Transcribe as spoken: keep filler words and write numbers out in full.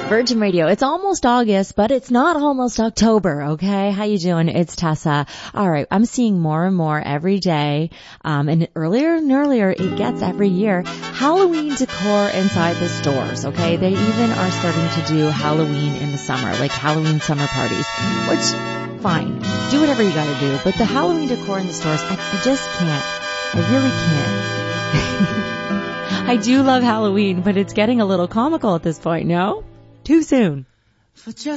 Virgin Radio. It's almost August, but it's not almost October, okay? How you doing? It's Tessa. All right, I'm seeing more and more every day, um, and earlier and earlier it gets every year, Halloween decor inside the stores, okay? They even are starting to do Halloween in the summer, like Halloween summer parties, which, fine, do whatever you gotta do, but the Halloween decor in the stores, I, I just can't. I really can't. I do love Halloween, but it's getting a little comical at this point, no? Too soon. For just